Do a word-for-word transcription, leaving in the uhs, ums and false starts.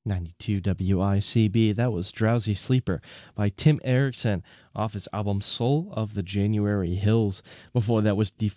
ninety-two W I C B. That was Drowsy Sleeper by Tim Erickson off his album Soul of the January Hills. Before that was